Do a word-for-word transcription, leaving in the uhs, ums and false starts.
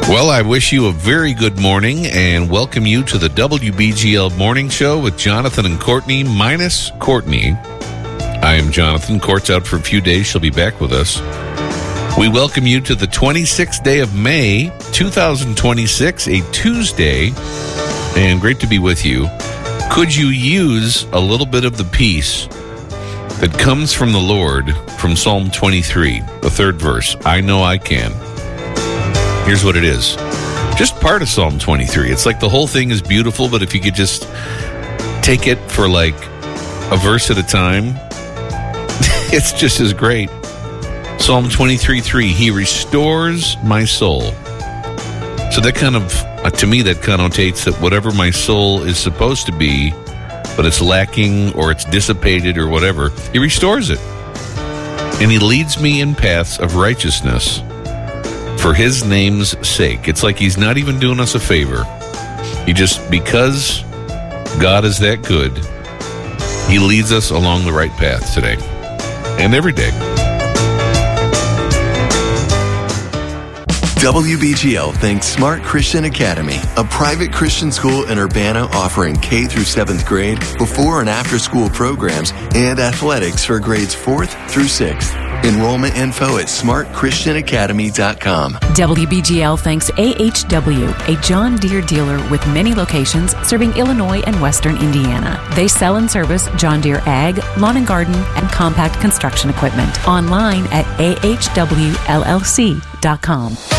Well, I wish you a very good morning and welcome you to the W B G L Morning Show with Jonathan and Courtney, minus Courtney. I am Jonathan. Court's out for a few days. She'll be back with us. We welcome you to the twenty-sixth day of May, two thousand twenty-six, a Tuesday, and great to be with you. Could you use a little bit of the peace that comes from the Lord from Psalm twenty-three, the third verse? I know I can. Here's what it is. Just part of Psalm twenty-three. It's like the whole thing is beautiful, but if you could just take it for like a verse at a time, it's just as great. Psalm twenty-three three, He restores my soul. So that kind of, uh, to me, that connotates that whatever my soul is supposed to be, but it's lacking or it's dissipated or whatever, He restores it. And He leads me in paths of righteousness for His name's sake. It's like He's not even doing us a favor. He just, because God is that good, He leads us along the right path today and every day. W B G L thanks Smart Christian Academy, a private Christian school in Urbana offering K through seventh grade, before and after school programs, and athletics for grades fourth through sixth. Enrollment info at smart christian academy dot com. W B G L thanks A H W, a John Deere dealer with many locations serving Illinois and Western Indiana. They sell and service John Deere Ag, Lawn and Garden, and compact construction equipment. Online at A H W L L C dot com.